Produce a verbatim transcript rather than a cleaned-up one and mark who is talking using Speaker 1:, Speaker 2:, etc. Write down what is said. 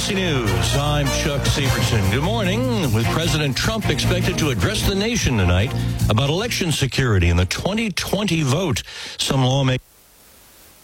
Speaker 1: N B C News, I'm Chuck Severson. Good morning. With President Trump expected to address the nation tonight about election security in the twenty twenty vote, some lawmakers